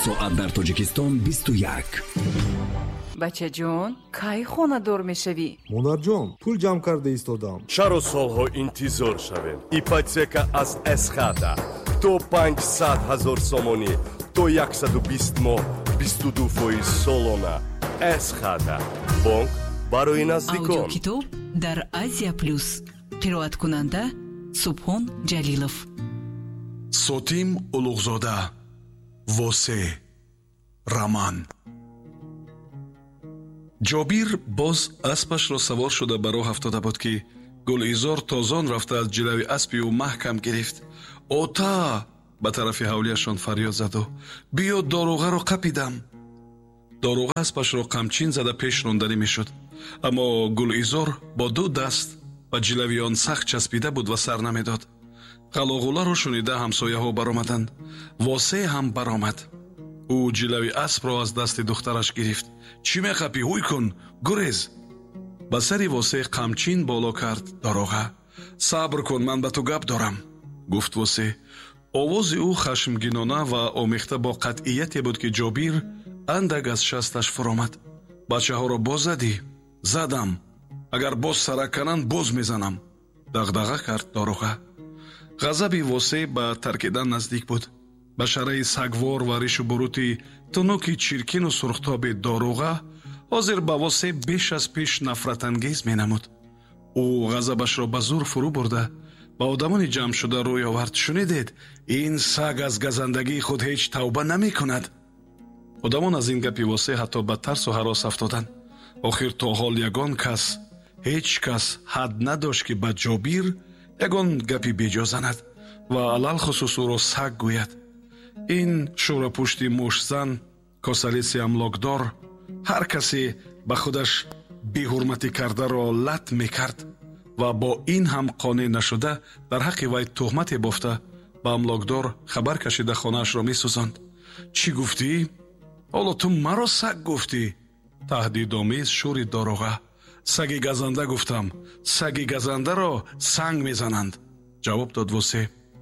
соат дар Тоҷикистон 21. бачаҷон, кай хонадор мешавӣ? монарҷон, пул ҷамъ карда истодам. чаро солҳо интизор шавем? ипотека аз эсхата то 500,000 сомонӣ то 120 моҳ 22% солона. эсхата бонк барои наздикон. аудиокитоб дар Азия Плюс. қироаткунанда Субҳон Ҷалилов. Сотим Улуғзода. восе раман. ҷобир боз аспашро савор шуда ба роҳ афтода буд ки Гулизор тозон рафта аз ҷилави аспи ӯ маҳкам гирифт. ота ба тарафи ҳавлияшон фарёд заду биё доруғаро қапидам. доруға аспашро қамчин зада пеш ронданӣ мешуд, аммо Гулизор бо ду даст ба ҷилави он сахт часпида буд ва сар намедод. қалоғуларо шунида ҳамсояҳо баромаданд. восе ҳам баромад. ӯ ҷилави аспро аз дасти духтараш гирифт. чӣ меқапӣ? ҳуй кун, гурез. ба сари восе қамчин боло кард доруға. сабр кун, ман ба ту гап дорам, гуфт восе. овози ӯ хашмгинона ва омехта бо қатъияте буд ки ҷобир андак аз шасташ фуромад. бачаҳоро боз задӣ? задам. агар боз сарак кананд боз мезанам, дағдаға кард доруға. ғазаби восе ба таркидан наздик буд. ба шараи сагвор ва ришу бурути тунуки чиркину сурхтоби доруға ҳозир ба восе беш аз пеш нафратангез менамуд. ӯ ғазабашро ба зур фурӯ бурда ба одамони ҷамъшуда рӯй овард. шунидед, ин саг аз газандагии худ ҳеҷ тавба намекунад. одамон аз ин гапи восе ҳатто ба тарсу ҳарос афтоданд. охир то ҳол ягон кас, ҳеҷ кас ҳад надошт ки ба ҷобир ягон гапи беҷо занад ва алалхусус ӯро саг гӯяд. ин шӯрапушти мушзан, косалиси амлокдор, ҳар касе ба худаш беҳурматӣ кардаро лат мекард ва бо ин ҳам қонеъ нашуда дар ҳаққи вай тӯҳмате бофта ба амлокдор хабар кашида хонаашро месӯзонд. чӣ гуфтӣ? ҳоло ту маро саг гуфтӣ? таҳдидомез шӯри доруға. саги газанда гуфтам. саги газандаро санг мезананд, ҷавоб дод восе.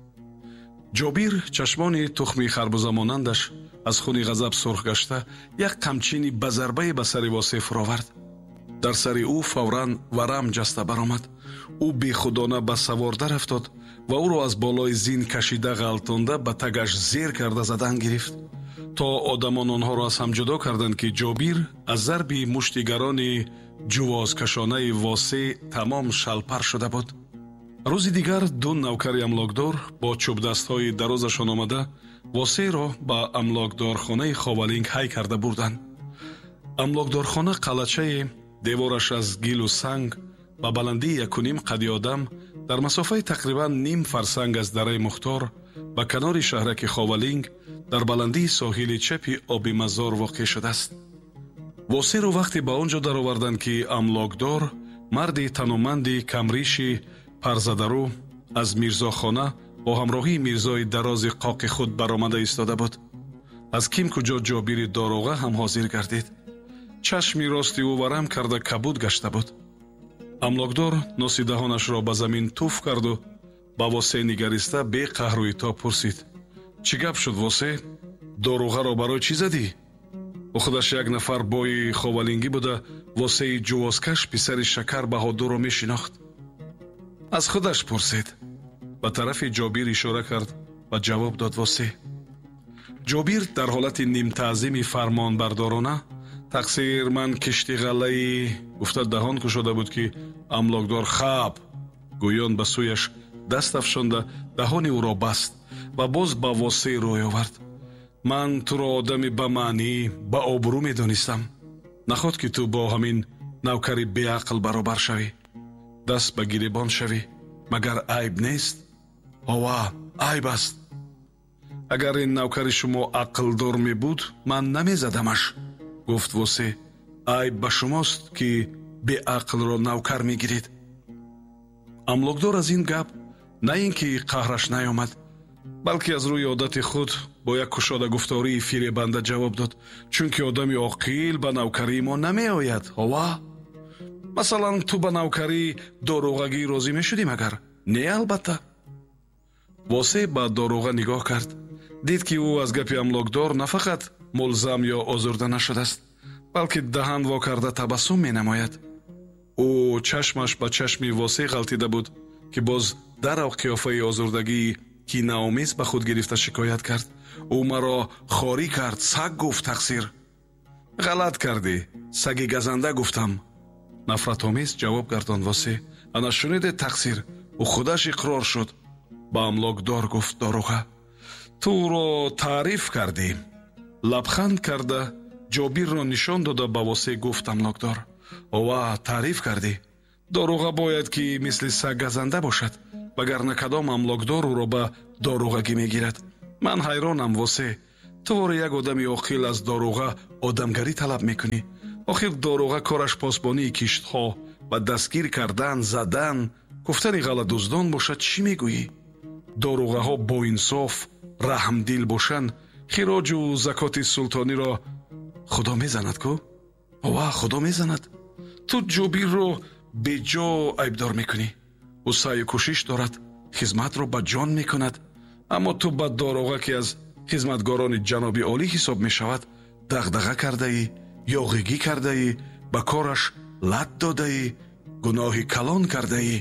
ҷобир чашмони тухми харбузамонандаш аз хуни ғазаб сурх гашта як қамчини базарбае ба сари восе фуровард. дар сари ӯ фавран варам ҷаста баромад. ӯ бехудона ба саворда рафтод ва ӯро аз болои зин кашида ғалтонда ба тагаш зер карда задан гирифт. то одамон онҳоро аз ҳам ҷудо карданд ки ҷобир аз зарби мушти гарони ҷувозкашонаи восе тамом шалпар шуда буд. рӯзи дигар ду навкари амлокдор бо чӯбдастҳои дарозашон омада восеро ба амлокдорхонаи ховалинг ҳай карда бурданд. амлокдорхона қалачае, девораш аз гилу санг, ба баландии 1.5 қадди одам, дар масофаи тақрибан ним фарсанг аз дараи Мухтор ба канори шаҳраки ховалинг дар баландии соҳили чапи оби Мазор воқеъ шудааст. восеро вақте ба он ҷо дароварданд ки амлокдор, марди таноманди камриши парзадарӯ аз мирзохона бо ҳамроҳии мирзои дарози қоқи худ баромада истода буд. аз ким куҷо ҷобири доруға ҳам ҳозир гардид. чашми рости ӯ варам карда кабуд гашта буд. амлокдор носи даҳонашро ба замин туф карду ба восе нигариста бе қаҳру итоб пурсид. чӣ гап шуд восе? доруғаро барои чӣ задӣ? ӯ худаш як нафар бои ховалингӣ буда восеи ҷувозкаш писари Шакар Баҳодурро мешинохт. аз худаш пурсед. ба тарафи ҷобир ишора кард ва ҷавоб дод восе. ҷобир дар ҳолати нимтаъзими фармонбардорона тақсир ман кишти ғаллаи гуфта даҳон кушода буд ки амлокдор хаб гӯён ба сӯяш даст афшонда даҳони ӯро баст ва боз ба восе рӯй овард. ман туро одами ба маънӣ, ба обрӯ медонистам. наход ки ту бо ҳамин навкари беақл баробар шавӣ, даст ба гиребон шавӣ. магар айб нест? ова айб аст. агар ин навкари шумо ақлдор мебуд, ман намезадамаш, гуфт восе. айб ба шумост ки беақлро навкар мегиред. амлокдор аз ин гап на ин ки қаҳраш наёмад, балки аз рӯи одати худ бо як кушода гуфтории фиребанда ҷавоб дод. чунки одами оқил ба навкарии мо намеояд. ова масалан ту ба навкарии доруғагӣ розӣ мешудӣ магар? не албатта. восе ба доруға нигоҳ кард. дид ки ӯ аз гапи амлокдор на фақат мулзам ё озурда нашудааст, балки даҳан во карда табассум менамояд. ӯ чашмаш ба чашми восеъ ғалтида буд ки боз дар қиёфаи озурдагии кинаомез ба худ гирифта шикоят кард. ӯ маро хорӣ кард, саг гуфт тақсир. ғалат кардӣ, саги газанда гуфтам. нафратомез ҷавоб гардонд восеъ. ана шуниде тақсир, ӯ худаш иқрор шуд. ба амлокдор гуфт доруға. туро таъриф кардӣ. лабханд карда ҷобирро нишон дода ба восеъ гуфт амлокдор. ова таъриф кардӣ. доруға бояд ки мисли саг газанда бошад, вагарна кадом амлокдор ӯро ба доруғагӣ мегирад. ман ҳайронам восеъ, ту воре як одами оқил аз доруға одамгарӣ талаб мекунӣ. охир доруға кораш посбонии киштҳо ва дастгир кардан, задан, гуфтани ғаладуздон бошад. чӣ мегӯӣ? доруғаҳо боинсоф, раҳмдил бошанд, хироҷу закоти султониро худо мезанад ку? ова худо мезанад. ту ҷобирро беҷо айбдор мекунӣ. ӯ саъю кӯшиш дорад, хизматро ба ҷон мекунад. аммо ту ба доруға ки аз хизматгорони ҷаноби олӣ ҳисоб мешавад дағдаға кардаӣ, ёғигӣ кардаӣ, ба кораш лат додаӣ, гуноҳи калон кардаӣ.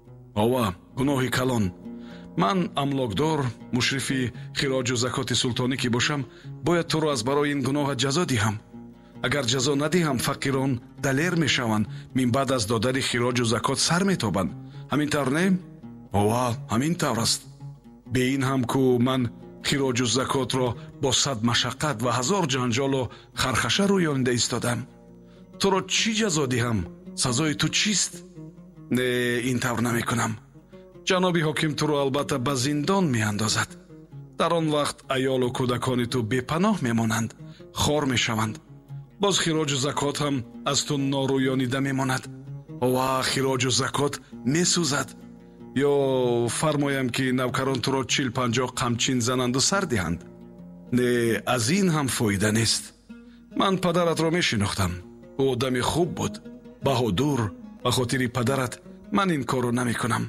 ова гуноҳи калон. ман амлокдор, мушрифи хироҷу закоти султонӣ ки бошам, бояд туро аз барои ин гуноҳат ҷазо диҳам. агар ҷазо надиҳам, фақирон далер мешаванд, минбаъд аз додани хироҷу закот сар метобанд. ҳамин тавр не? ова ҳамин тавр аст. бе ин ҳам ку ман хироҷу закотро бо 100 машаққат ва 1000 ҷанҷолу хархаша рӯёнида истодам. туро чӣ ҷазо диҳам? сазои ту чист? не, ин тавр намекунам. ҷаноби ҳоким туро албатта ба зиндон меандозад. дар он вақт аёлу кӯдакони ту бепаноҳ мемонанд, хор мешаванд. боз хироҷу закот ҳам аз ту норӯёнида мемонад. ва хироҷу закот месӯзад. ё фармоям ки навкарон туро 40-50 қамчин зананду сар диҳанд. не, аз ин ҳам фоида нест. ман падаратро мешинохтам. ӯ одами хуб буд, баҳодур. ба хотири падарат ман ин корро намекунам.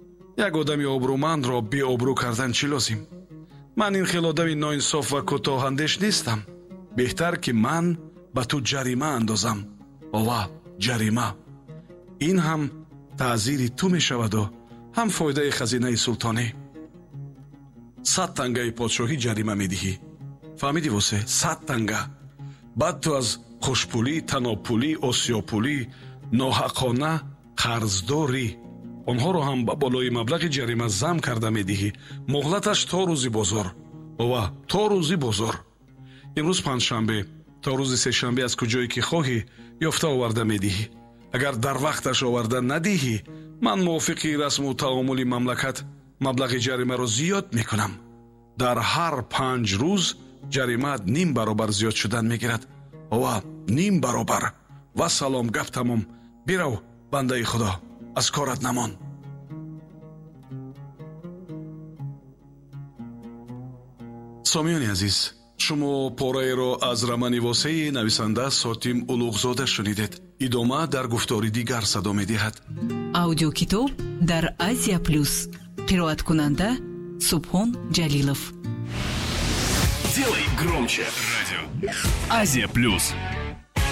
як одами обрӯмандро беобрӯ кардан чӣ лозим? ман ин хел одами ноинсоф ва кӯтоҳандеш нестам. беҳтар ки ман ба ту ҷарима андозам. ова ҷарима. ин ҳам таъзири ту мешаваду ҳам фоидаи хазинаи султонӣ. 100 тангаи подшоҳӣ ҷарима медиҳӣ. фаҳмидӣ восеъ? 100 танга. баъд ту аз хушпулӣ, танопулӣ, осиёпулӣ, ноҳақона қарздорӣ, онҳоро ҳам ба болои маблағи ҷарима зам карда медиҳӣ. муҳлаташ то рӯзи бозор. ова то рӯзи бозор. имрӯз панҷшанбе, то рӯзи сешанбе аз куҷое ки хоҳӣ ёфта оварда медиҳӣ. агар дар вақташ оварда надиҳӣ, ман мувофиқи расму таомули мамлакат маблағи ҷаримаро зиёд мекунам. дар ҳар 5 рӯз ҷаримаат ним баробар зиёд шудан мегирад. ова ним баробар. ва салом, гап тамом. бирав, бандаи худо, аз корат намон. сомиёни азиз, шумо пораеро аз рамани восеи нависанда Сотим Улуғзода шунидед. идома дар гуфтори дигар садо медиҳад. аудиокитоб дар Азия Плюс. қироаткунанда Субҳон Ҷалилов. Делай громче. Радио Азия Плюс.